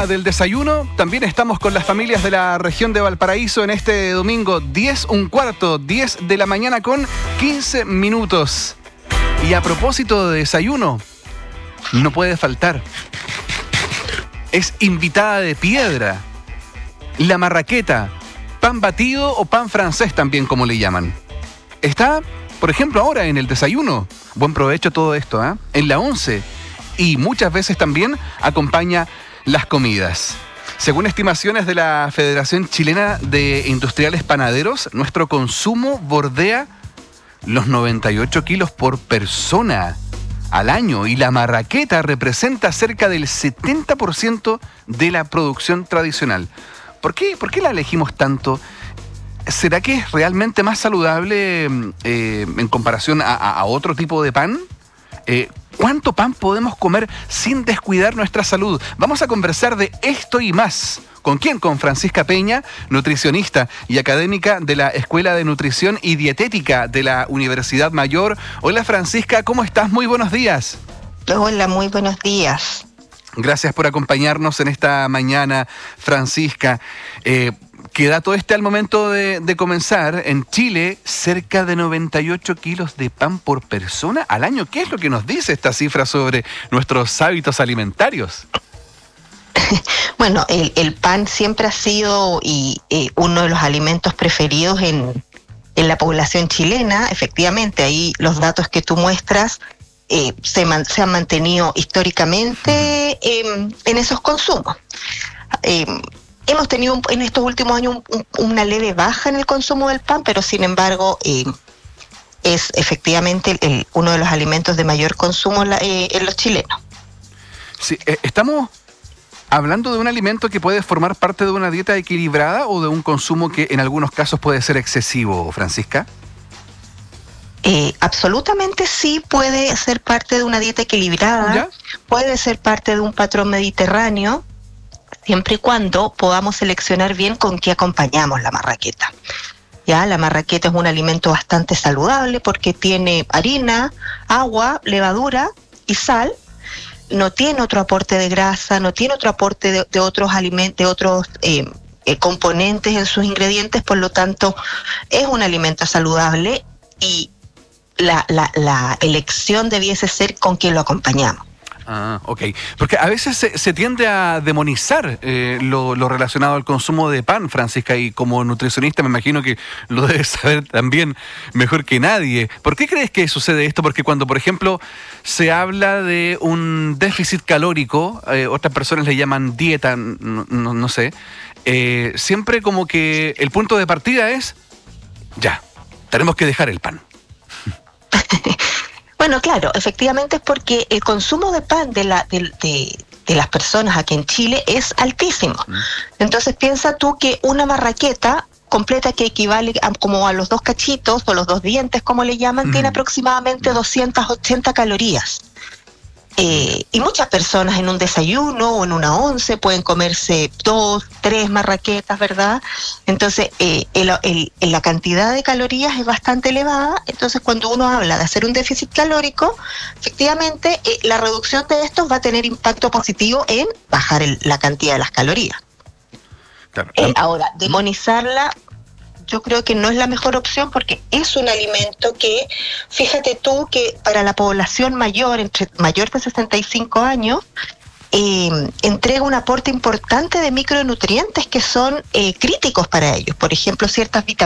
del desayuno. También estamos con las familias de la región de Valparaíso en este domingo 10 de la mañana con 15 minutos. Y a propósito de desayuno, no puede faltar. Es invitada de piedra. La marraqueta, pan batido o pan francés también como le llaman. Está, por ejemplo, ahora en el desayuno. Buen provecho todo esto, ¿eh? En la 11. Y muchas veces también acompaña las comidas. Según estimaciones de la Federación Chilena de Industriales Panaderos, nuestro consumo bordea los 98 kilos por persona al año y la marraqueta representa cerca del 70% de la producción tradicional. ¿Por qué la elegimos tanto? ¿Será que es realmente más saludable en comparación a otro tipo de pan? ¿Cuánto pan podemos comer sin descuidar nuestra salud? Vamos a conversar de esto y más. ¿Con quién? Con Francisca Peña, nutricionista y académica de la Escuela de Nutrición y Dietética de la Universidad Mayor. Hola Francisca, ¿cómo estás? Muy buenos días. Hola, muy buenos días. Gracias por acompañarnos en esta mañana, Francisca. ¿Qué dato al momento de comenzar? En Chile, cerca de 98 kilos de pan por persona al año. ¿Qué es lo que nos dice esta cifra sobre nuestros hábitos alimentarios? Bueno, el pan siempre ha sido uno de los alimentos preferidos en la población chilena. Efectivamente, ahí los datos que tú muestras se han mantenido históricamente en esos consumos. Hemos tenido en estos últimos años una leve baja en el consumo del pan, pero sin embargo es efectivamente uno de los alimentos de mayor consumo en los chilenos. Sí, estamos hablando de un alimento que puede formar parte de una dieta equilibrada o de un consumo que en algunos casos puede ser excesivo, Francisca. Absolutamente sí puede ser parte de una dieta equilibrada, ¿ya? Puede ser parte de un patrón mediterráneo, siempre y cuando podamos seleccionar bien con qué acompañamos la marraqueta. Ya, la marraqueta es un alimento bastante saludable porque tiene harina, agua, levadura y sal. No tiene otro aporte de grasa, no tiene otro aporte de otros alimentos, de otros componentes en sus ingredientes, por lo tanto es un alimento saludable y la elección debiese ser con quien lo acompañamos. Ah, ok. Porque a veces se tiende a demonizar lo relacionado al consumo de pan, Francisca, y como nutricionista me imagino que lo debes saber también mejor que nadie. ¿Por qué crees que sucede esto? Porque cuando, por ejemplo, se habla de un déficit calórico, otras personas le llaman dieta, no sé, siempre como que el punto de partida es, ya, tenemos que dejar el pan. Bueno, claro, efectivamente es porque el consumo de pan de las personas aquí en Chile es altísimo. Entonces piensa tú que una marraqueta completa, que equivale como a los 2 cachitos o los 2 dientes, como le llaman, tiene aproximadamente 280 calorías. Y muchas personas en un desayuno o en una 11 pueden comerse 2, 3 marraquetas, ¿verdad? Entonces, la cantidad de calorías es bastante elevada. Entonces, cuando uno habla de hacer un déficit calórico, efectivamente, la reducción de estos va a tener impacto positivo en bajar la cantidad de las calorías. Claro. Ahora, demonizarla, yo creo que no es la mejor opción porque es un alimento que, fíjate tú que para la población mayor de 65 años, entrega un aporte importante de micronutrientes que son críticos para ellos. Por ejemplo, ciertas vitaminas